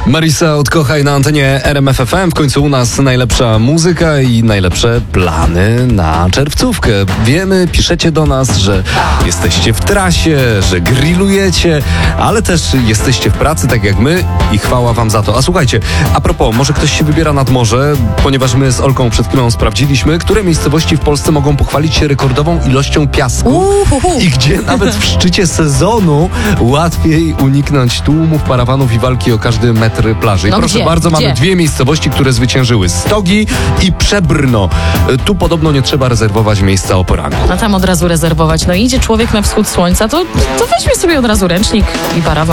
Marisa Odkochaj na antenie RMF FM. W końcu u nas najlepsza muzyka i najlepsze plany na czerwcówkę. Wiemy, piszecie do nas, że jesteście w trasie, że grillujecie, ale też jesteście w pracy, tak jak my i chwała wam za to. A słuchajcie, a propos, może ktoś się wybiera nad morze, ponieważ my z Olką przed chwilą sprawdziliśmy, które miejscowości w Polsce mogą pochwalić się rekordową ilością piasku i gdzie nawet w szczycie sezonu łatwiej uniknąć tłumów, parawanów i walki o każdy metr plaży. I proszę bardzo, mamy dwie miejscowości, które zwyciężyły. Stogi i Przebrno. Tu podobno nie trzeba rezerwować miejsca o poranku. A tam od razu rezerwować. No idzie człowiek na wschód słońca, to weźmie sobie od razu ręcznik i parawan.